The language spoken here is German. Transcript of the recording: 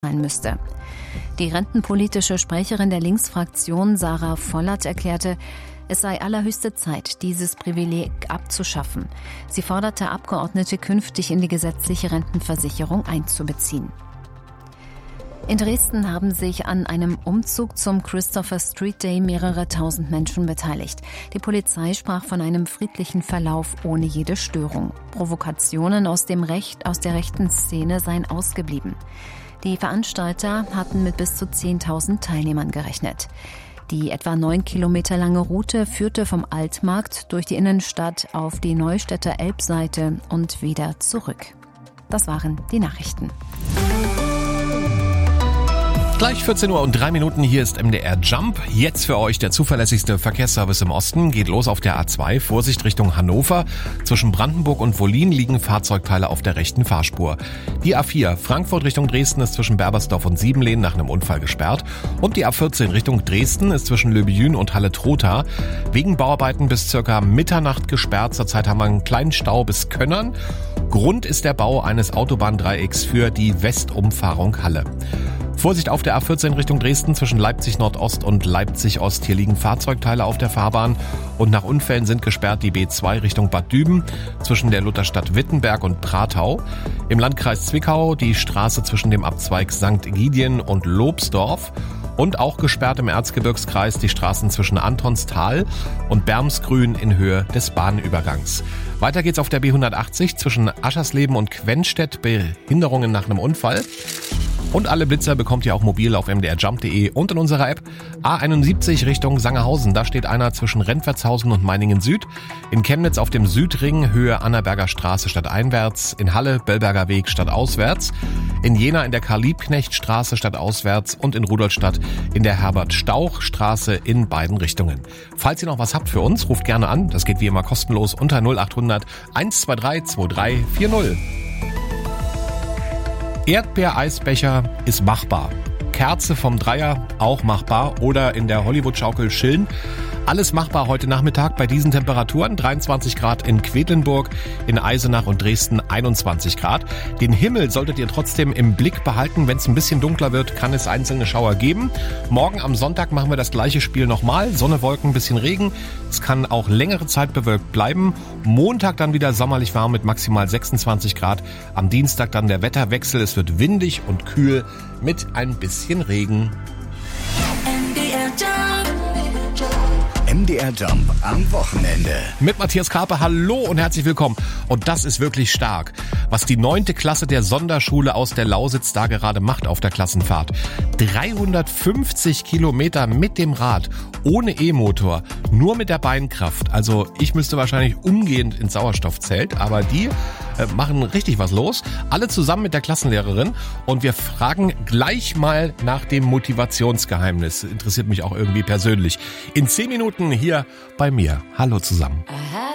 sein müsste. Die rentenpolitische Sprecherin der Linksfraktion Sarah Vollert erklärte, es sei allerhöchste Zeit, dieses Privileg abzuschaffen. Sie forderte Abgeordnete künftig in die gesetzliche Rentenversicherung einzubeziehen. In Dresden haben sich an einem Umzug zum Christopher Street Day mehrere tausend Menschen beteiligt. Die Polizei sprach von einem friedlichen Verlauf ohne jede Störung. Provokationen aus der rechten Szene seien ausgeblieben. Die Veranstalter hatten mit bis zu 10.000 Teilnehmern gerechnet. Die etwa 9 Kilometer lange Route führte vom Altmarkt durch die Innenstadt auf die Neustädter Elbseite und wieder zurück. Das waren die Nachrichten. Gleich 14:03 Uhr, hier ist MDR Jump. Jetzt für euch der zuverlässigste Verkehrsservice im Osten. Geht los auf der A2, Vorsicht Richtung Hannover. Zwischen Brandenburg und Wollin liegen Fahrzeugteile auf der rechten Fahrspur. Die A4, Frankfurt Richtung Dresden, ist zwischen Berbersdorf und Siebenlehn nach einem Unfall gesperrt. Und die A14 Richtung Dresden ist zwischen Löbejün und Halle-Trotha wegen Bauarbeiten bis circa Mitternacht gesperrt. Zurzeit haben wir einen kleinen Stau bis Könnern. Grund ist der Bau eines Autobahndreiecks für die Westumfahrung Halle. Vorsicht auf der A14 Richtung Dresden zwischen Leipzig Nordost und Leipzig Ost. Hier liegen Fahrzeugteile auf der Fahrbahn und nach Unfällen sind gesperrt die B2 Richtung Bad Düben zwischen der Lutherstadt Wittenberg und Pratau. Im Landkreis Zwickau die Straße zwischen dem Abzweig St. Egidien und Lobsdorf. Und auch gesperrt im Erzgebirgskreis die Straßen zwischen Antonstal und Bermsgrün in Höhe des Bahnübergangs. Weiter geht's auf der B180 zwischen Aschersleben und Quenstedt, Behinderungen nach einem Unfall. Und alle Blitzer bekommt ihr auch mobil auf mdrjump.de und in unserer App. A71 Richtung Sangerhausen, da steht einer zwischen Rentwertshausen und Meiningen Süd. In Chemnitz auf dem Südring, Höhe Annaberger Straße stadteinwärts. In Halle, Bellberger Weg stadtauswärts. In Jena in der Karl-Liebknecht-Straße stadtauswärts und in Rudolstadt in der Herbert-Stauch-Straße in beiden Richtungen. Falls ihr noch was habt für uns, ruft gerne an. Das geht wie immer kostenlos unter 0800 123 2340. Erdbeereisbecher ist machbar. Kerze vom Dreier auch machbar oder in der Hollywood-Schaukel chillen. Alles machbar heute Nachmittag bei diesen Temperaturen. 23 Grad in Quedlinburg, in Eisenach und Dresden 21 Grad. Den Himmel solltet ihr trotzdem im Blick behalten. Wenn es ein bisschen dunkler wird, kann es einzelne Schauer geben. Morgen am Sonntag machen wir das gleiche Spiel nochmal. Sonne, Wolken, bisschen Regen. Es kann auch längere Zeit bewölkt bleiben. Montag dann wieder sommerlich warm mit maximal 26 Grad. Am Dienstag dann der Wetterwechsel. Es wird windig und kühl mit ein bisschen Regen. MDR Jump am Wochenende. Mit Matthias Karpe, hallo und herzlich willkommen. Und das ist wirklich stark, was die 9. Klasse der Sonderschule aus der Lausitz da gerade macht auf der Klassenfahrt. 350 Kilometer mit dem Rad, ohne E-Motor, nur mit der Beinkraft. Also ich müsste wahrscheinlich umgehend ins Sauerstoffzelt, aber die machen richtig was los. Alle zusammen mit der Klassenlehrerin und wir fragen gleich mal nach dem Motivationsgeheimnis. Interessiert mich auch irgendwie persönlich. In 10 Minuten hier bei mir. Hallo zusammen.